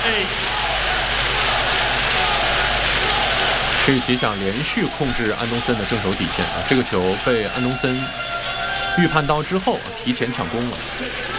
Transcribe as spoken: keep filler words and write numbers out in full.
这一奇想连续控制安东森的正手底线啊，这个球被安东森预判到之后提前抢攻了。